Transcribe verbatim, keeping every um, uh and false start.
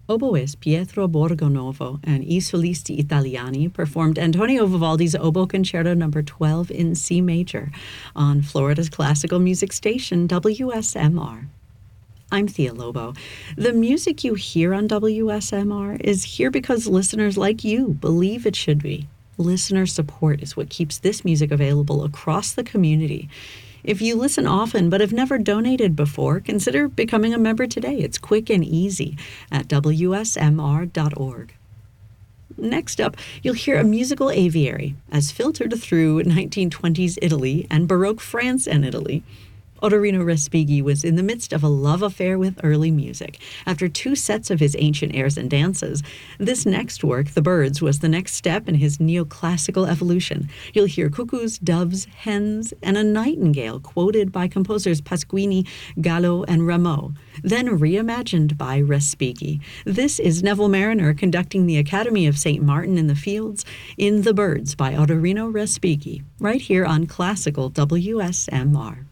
Oboist Pietro Borgonovo and I Solisti Italiani performed Antonio Vivaldi's Oboe Concerto number twelve in C major on Florida's classical music station, W S M R. I'm Thea Lobo. The music you hear on W S M R is here because listeners like you believe it should be. Listener support is what keeps this music available across the community. If you listen often but have never donated before, consider becoming a member today. It's quick and easy at W S M R dot org. Next up, you'll hear a musical aviary as filtered through nineteen twenties Italy and Baroque France and Italy. Ottorino Respighi was in the midst of a love affair with early music. After two sets of his ancient airs and dances, this next work, The Birds, was the next step in his neoclassical evolution. You'll hear cuckoos, doves, hens, and a nightingale quoted by composers Pasquini, Gallo, and Rameau, then reimagined by Respighi. This is Neville Mariner conducting the Academy of Saint Martin in the Fields in The Birds by Ottorino Respighi, right here on Classical W S M R.